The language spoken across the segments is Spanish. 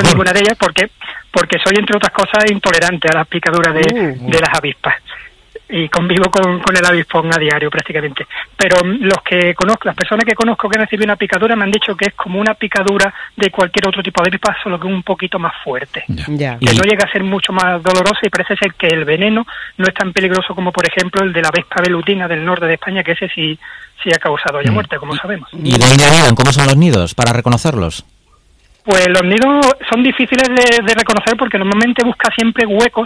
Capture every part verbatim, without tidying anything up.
quiero ninguna de ellas porque porque soy, entre otras cosas, intolerante a las picaduras de, uh, de las avispas. Y convivo con, con el avispón a diario prácticamente. Pero los que conozco, las personas que conozco que han recibido una picadura me han dicho que es como una picadura de cualquier otro tipo de avispa, solo que un poquito más fuerte. Ya. Ya. Que y... no llega a ser mucho más dolorosa y parece ser que el veneno no es tan peligroso como, por ejemplo, el de la avispa velutina del norte de España, que ese sí, sí ha causado ya muerte, como sabemos. ¿Y dónde anidan? ¿Cómo son los nidos para reconocerlos? Pues los nidos son difíciles de, de reconocer porque normalmente busca siempre huecos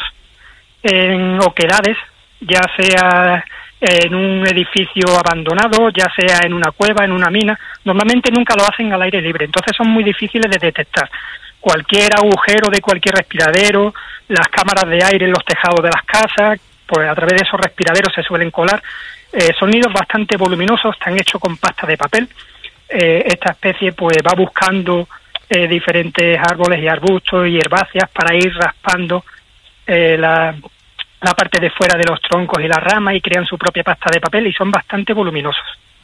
en oquedades, ya sea en un edificio abandonado, ya sea en una cueva, en una mina. Normalmente nunca lo hacen al aire libre, entonces son muy difíciles de detectar. Cualquier agujero de cualquier respiradero, las cámaras de aire en los tejados de las casas, pues a través de esos respiraderos se suelen colar. Eh, son nidos bastante voluminosos, están hechos con pasta de papel. Eh, esta especie pues va buscando eh, diferentes árboles y arbustos y herbáceas para ir raspando eh, la... la parte de fuera de los troncos y las ramas y crean su propia pasta de papel y son bastante voluminosos.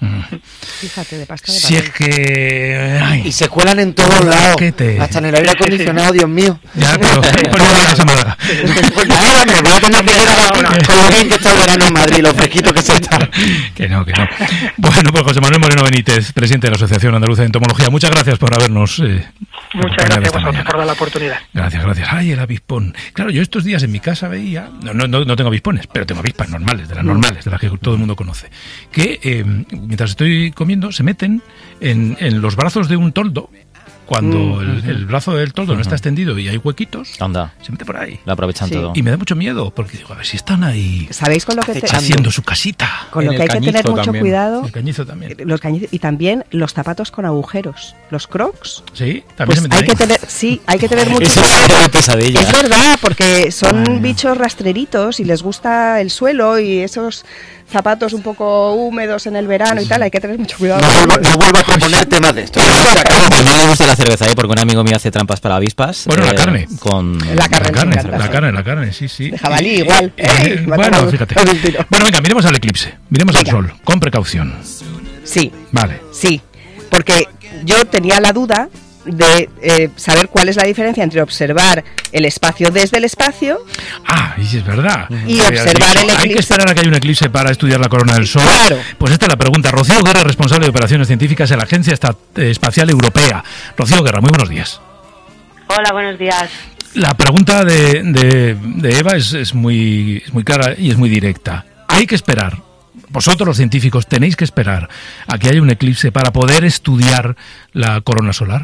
Fíjate, de pasta de si papel. es que... Ay, y se cuelan en todos lados, hasta en el aire acondicionado, Dios mío. Ya, pero pues no digas a Málaga. Pues nada, me voy a tener que ir a la con lo bien que está el verano en Madrid, lo fresquito que se está. Que no, que no. Bueno, pues José Manuel Moreno Benítez, presidente de la Asociación Andaluza de Entomología, muchas gracias por habernos... Eh, Muchas gracias a vosotros por dar la oportunidad. Gracias, gracias. Ay, el avispón. Claro, yo estos días en mi casa veía... No, no, no tengo avispones, pero tengo avispas normales, de las normales, de las que todo el mundo conoce. Que eh, mientras estoy comiendo, se meten en, en los brazos de un toldo. Cuando mm, el, el brazo del toldo uh-huh. no está extendido y hay huequitos, anda, se mete por ahí. Lo aprovechan sí. todo. Y me da mucho miedo, porque digo, a ver si están ahí... ¿Sabéis con lo que te... haciendo su casita? Con lo que hay que tener mucho también. cuidado... El cañizo también. Los cañizos, y también los zapatos con agujeros. Los crocs. Sí, también pues se meten hay que tener, sí, hay que tener mucho cuidado. Es pesadilla. Es verdad, porque son Ay. bichos rastreritos y les gusta el suelo y esos... zapatos un poco húmedos en el verano sí. y tal, hay que tener mucho cuidado. No, no, no vuelvas a poner temas de esto. A mí me gusta la cerveza, ¿eh? Porque un amigo mío hace trampas para avispas. Bueno, eh, la carne. Con... La carne, la carne, encanta, la, sí. carne la carne, sí, sí. De jabalí igual. Eh, eh, bueno, fíjate. Bueno, venga, miremos al eclipse, miremos venga. al sol, con precaución. Sí. Vale. Sí, porque yo tenía la duda de eh, saber cuál es la diferencia entre observar el espacio desde el espacio ah, y es verdad y sí, observar el eclipse. Hay que esperar a que haya un eclipse para estudiar la corona del sol. Claro. Pues esta es la pregunta. Rocío Guerra, responsable de operaciones científicas en la Agencia Espacial Europea. Rocío Guerra, muy buenos días. Hola, buenos días. La pregunta de, de, de Eva es, es, muy, es muy clara y es muy directa. Hay que esperar. Vosotros los científicos tenéis que esperar a que haya un eclipse para poder estudiar la corona solar.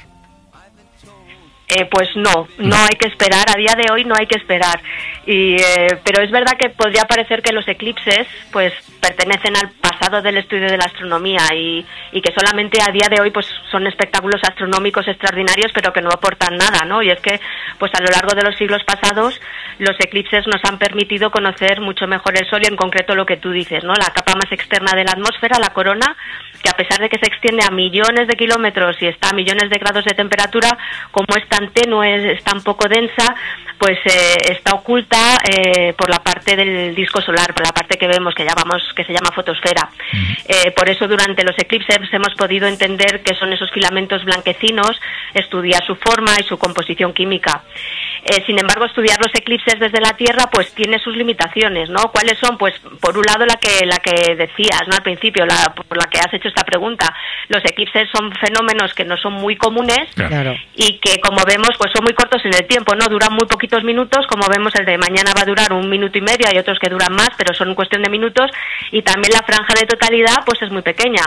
Eh, pues no, no hay que esperar, a día de hoy no hay que esperar, y, eh, pero es verdad que podría parecer que los eclipses pues pertenecen al pasado del estudio de la astronomía y, y que solamente a día de hoy pues son espectáculos astronómicos extraordinarios pero que no aportan nada, ¿no? Y es que pues a lo largo de los siglos pasados los eclipses nos han permitido conocer mucho mejor el Sol y en concreto lo que tú dices, ¿no? La capa más externa de la atmósfera, la corona, que a pesar de que se extiende a millones de kilómetros y está a millones de grados de temperatura, como es tan tenue, es tan poco densa, pues eh, está oculta eh, por la parte del disco solar, por la parte que vemos que llamamos que se llama fotosfera. Uh-huh. Eh, por eso durante los eclipses hemos podido entender qué son esos filamentos blanquecinos, estudiar su forma y su composición química. Eh, sin embargo, estudiar los eclipses desde la Tierra pues tiene sus limitaciones, ¿no? ¿Cuáles son? Pues por un lado la que la que decías, ¿no? Al principio, la, por la que has hecho esta pregunta. Los eclipses son fenómenos que no son muy comunes claro. y que, como vemos, pues son muy cortos en el tiempo, ¿no? Duran muy poquitos minutos, como vemos el de mañana va a durar un minuto y medio, hay otros que duran más, pero son cuestión de minutos, y también la franja de totalidad pues es muy pequeña.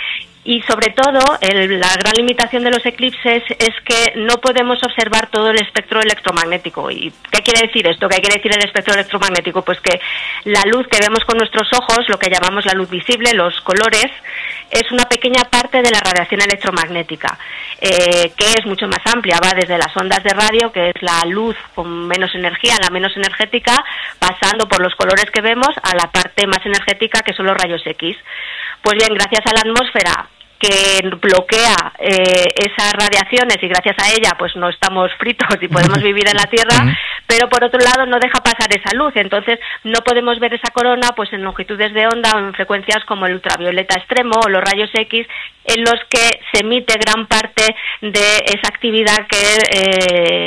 Y sobre todo, el, la gran limitación de los eclipses es que no podemos observar todo el espectro electromagnético. ¿Y qué quiere decir esto? ¿Qué quiere decir el espectro electromagnético? Pues que la luz que vemos con nuestros ojos, lo que llamamos la luz visible, los colores, es una pequeña parte de la radiación electromagnética, eh, que es mucho más amplia, va desde las ondas de radio, que es la luz con menos energía, la menos energética, pasando por los colores que vemos a la parte más energética, que son los rayos X. Pues bien, gracias a la atmósfera, que bloquea eh, esas radiaciones y gracias a ella pues no estamos fritos y podemos vivir en la Tierra, pero por otro lado no deja pasar esa luz, entonces no podemos ver esa corona pues en longitudes de onda o en frecuencias como el ultravioleta extremo o los rayos X, en los que se emite gran parte de esa actividad que eh,